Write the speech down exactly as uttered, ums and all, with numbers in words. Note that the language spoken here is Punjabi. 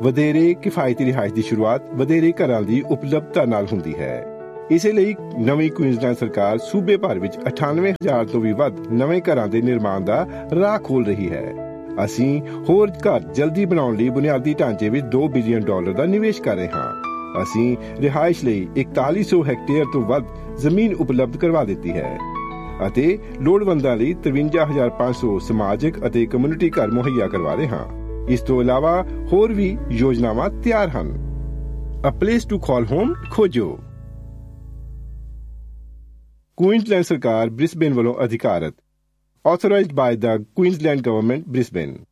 ਵਧੇਰੇ ਕਿਫਾਇਤੀ ਰਿਹਾਇਸ਼ ਦੀ ਸ਼ੁਰੂਆਤ ਵਧੇਰੇ ਘਰਾਂ ਦੀ ਉਪਲਬਧਤਾ ਨਾਲ ਹੁੰਦੀ ਹੈ। ਇਸੇ ਲਈ ਨਵੀਂ ਕੁਈਨਜ਼ਲੈਂਡ ਸਰਕਾਰ ਸੂਬੇ ਭਰ ਵਿੱਚ ਅਠਾਨਵੇਂ ਹਜ਼ਾਰ ਤੋਂ ਵੀ ਵੱਧ ਨਵੇਂ ਘਰਾਂ ਦੇ ਨਿਰਮਾਣ ਦਾ ਰਾਹ ਖੋਲ ਰਹੀ ਹੈ। ਅਸੀਂ ਹੋਰ ਘਰ ਜਲਦੀ ਬਣਾਉਣ ਲਈ ਬੁਨਿਆਦੀ ਢਾਂਚੇ ਵਿੱਚ ਦੋ ਬਿਲੀਅਨ ਡਾਲਰ ਦਾ ਨਿਵੇਸ਼ ਕਰ ਰਹੇ ਹਾਂ। ਅਸੀਂ ਰਿਹਾਇਸ਼ ਲਈ ਇਕਤਾਲੀ ਸੌ ਹੈਕਟੇਅਰ ਤੋਂ ਵੱਧ ਜ਼ਮੀਨ ਉਪਲਬਧ ਕਰਵਾ ਦਿੱਤੀ ਹੈ ਅਤੇ ਲੋੜਵੰਦਾਂ ਲਈ ਤਰਵੰਜਾ ਹਜ਼ਾਰ ਪੰਜ ਸੌ ਸਮਾਜਿਕ ਅਤੇ ਕਮਿਊਨਿਟੀ ਘਰ ਮੁਹੱਈਆ ਕਰਵਾ ਰਹੇ ਹਾਂ। ਇਸ ਤੋਂ ਇਲਾਵਾ ਹੋਰ ਵੀ ਯੋਜਨਾਵਾਂ ਤਿਆਰ ਹਨ। A place to call home ਖੋਜੋ। ਕੁਈਨਜ਼ਲੈਂਡ ਸਰਕਾਰ ਬ੍ਰਿਸਬੇਨ ਵੱਲੋਂ ਅਧਿਕਾਰਤ, authorized by the Queensland Government, Brisbane।